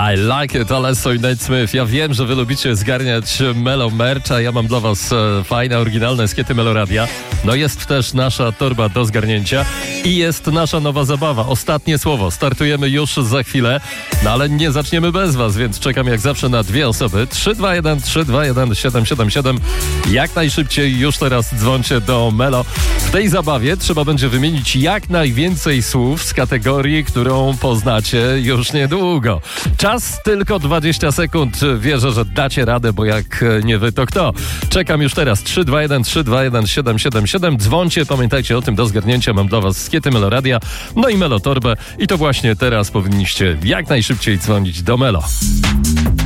I like it, ale Nate Smith. Ja wiem, że wy lubicie zgarniać Melo Merch, a ja mam dla was fajne, oryginalne skiety Meloradia. No jest też nasza torba do zgarnięcia i jest nasza nowa zabawa. Ostatnie słowo. Startujemy już za chwilę, no ale nie zaczniemy bez was, więc czekam jak zawsze na dwie osoby. 321 321 777. Jak najszybciej już teraz dzwońcie do Melo. W tej zabawie trzeba będzie wymienić jak najwięcej słów z kategorii, którą poznacie już niedługo. Czas tylko 20 sekund. Wierzę, że dacie radę, bo jak nie wy, to kto? Czekam już teraz. 321 321 777. Dzwońcie, pamiętajcie o tym, do zgarnięcia mam dla was skiety Meloradia, no i Melo Torbę. I to właśnie teraz powinniście jak najszybciej dzwonić do Melo.